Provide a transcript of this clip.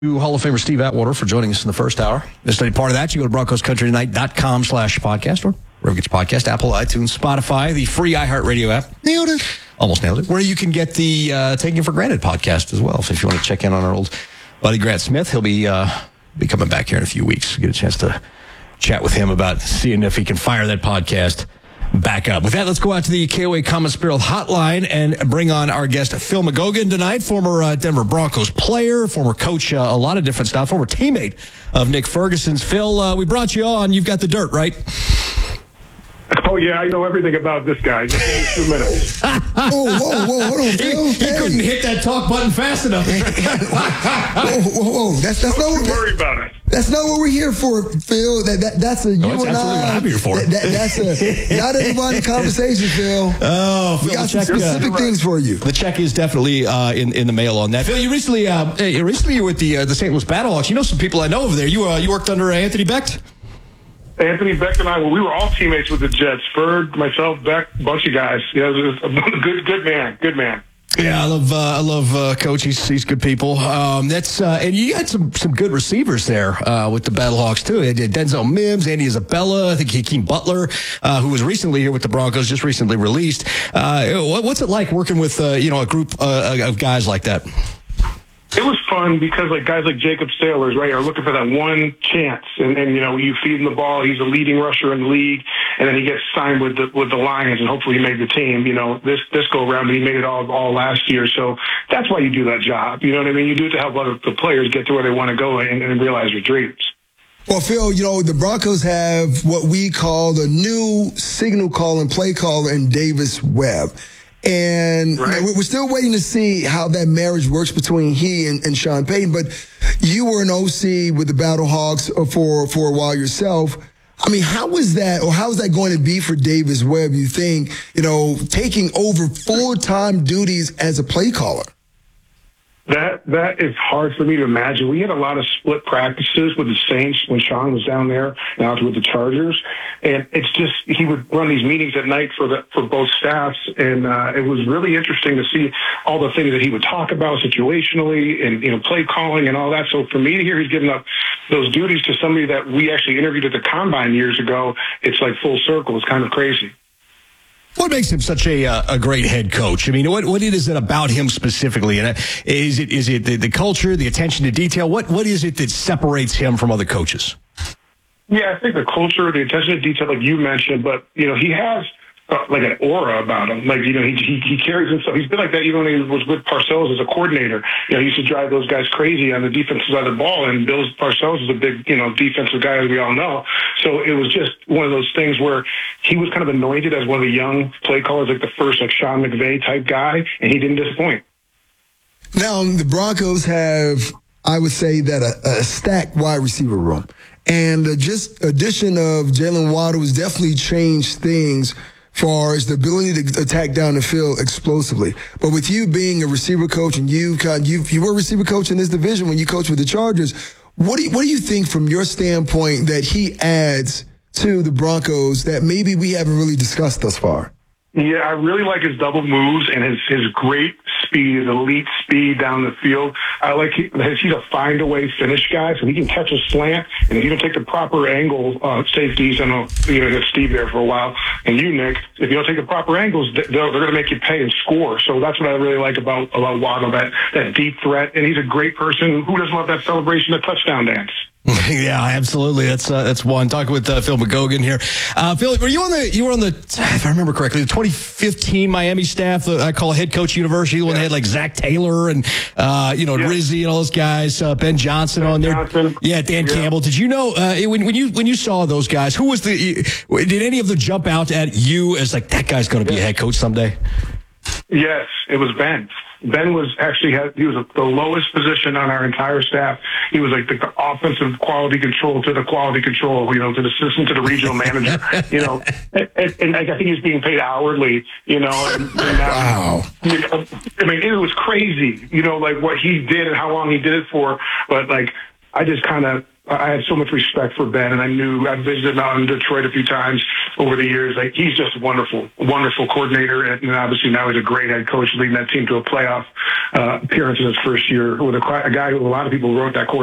Hall of Famer Steve Atwater for joining us in the first hour. Missed any part of that, you go to BroncosCountryTonight.com/podcast or wherever you get your podcast, Apple, iTunes, Spotify, the free iHeartRadio app. Nailed it. Almost nailed it. Where you can get the Taking It for Granted podcast as well. So if you want to check in on our old buddy Grant Smith, he'll be coming back here in a few weeks. Get a chance to chat with him about seeing if he can fire that podcast back up. With that, let's go out to the KOA Common Spirit hotline and bring on our guest, Phil McGogan, tonight. Former Denver Broncos player, former coach, a lot of different stuff, former teammate of Nick Ferguson's. Phil, we brought you on. You've got the dirt, right? Oh, yeah, I know everything about this guy. Just give me 2 minutes. Whoa, hold on, Phil. He couldn't hit that talk button fast enough. Whoa. That's not Don't worry about it. That's not what we're here for, Phil. That's a you that's and absolutely I. what I'm here for. That's a not everybody conversation, Phil. Oh, Phil, we got some specific things for you. The check is definitely in the mail on that. Phil, you recently were with the St. Louis Battlehawks. You know some people I know over there. You worked under Anthony Becht? Anthony Becht and I, we were all teammates with the Jets. Ferg, myself, Becht, a bunch of guys. Yeah, it was a good man. Good man. Yeah, I love Coach. He's good people. And you had some good receivers there with the Battlehawks too. Denzel Mims, Andy Isabella, I think Hakeem Butler, who was recently here with the Broncos, just recently released. What's it like working with a group of guys like that? It was fun because guys like Jacob Sailors, right, are looking for that one chance, and you feed him the ball. He's a leading rusher in the league, and then he gets signed with the Lions, and hopefully he made the team. This go around, but he made it all last year. So that's why you do that job. You know what I mean? You do it to help the players get to where they want to go and realize their dreams. Well, Phil, the Broncos have what we call the new signal call and play caller in Davis Webb. And right. We're still waiting to see how that marriage works between he and Sean Payton. But you were an OC with the Battlehawks for a while yourself. I mean, how is that going to be for Davis Webb, you think, taking over full-time duties as a play caller? That is hard for me to imagine. We had a lot of split practices with the Saints when Sean was down there, now with the Chargers, and it's just he would run these meetings at night for both staffs, and it was really interesting to see all the things that he would talk about situationally and play calling and all that. So for me to hear he's giving up those duties to somebody that we actually interviewed at the Combine years ago, it's like full circle. It's kind of crazy. What makes him such a great head coach? I mean, what is it about him specifically? And is it the culture, the attention to detail? What is it that separates him from other coaches? Yeah, I think the culture, the attention to detail, like you mentioned, but he has like an aura about him. He carries himself. He's been like that even when he was with Parcells as a coordinator. He used to drive those guys crazy on the defensive side of the ball, and Bill Parcells is a big, defensive guy, as we all know. So it was just one of those things where he was kind of anointed as one of the young play callers, like the first, Sean McVay type guy, and he didn't disappoint. Now, the Broncos have, I would say, that a stacked wide receiver room. And just addition of Jalen Waddle has definitely changed things far as the ability to attack down the field explosively. But with you being a receiver coach, and you were a receiver coach in this division when you coached with the Chargers, what do you think from your standpoint that he adds to the Broncos that maybe we haven't really discussed thus far? Yeah, I really like his double moves and his great speed, his elite speed down the field. I like he's a find-a-way finish guy, so he can catch a slant, and if you don't take the proper angle, safeties, I know you had Steve there for a while, and you, Nick, if you don't take the proper angles, they're going to make you pay and score. So that's what I really like about Waddle, that deep threat, and he's a great person. Who doesn't love that celebration, the touchdown dance? Yeah, absolutely. That's one. Talking with Phil McGogan here. Phil, you were on the, if I remember correctly, the 2015 Miami staff. I call head coach university. The one that had Zach Taylor and Rizzi and all those guys. Ben Johnson on there. Yeah, Dan Campbell. Did you know when you saw those guys? Who was did any of them jump out at you as that guy's going to be a head coach someday? Yes, it was Ben. Ben was he was the lowest position on our entire staff. He was like the offensive quality control to the quality control, to the assistant to the regional manager, and I think he's being paid hourly, Wow. I mean, it was crazy, what he did and how long he did it for. But I just kind of I had so much respect for Ben, and I've visited out in Detroit a few times over the years. Like, he's just a wonderful coordinator, and obviously now he's a great head coach, leading that team to a playoff appearance in his first year with a guy who a lot of people wrote that course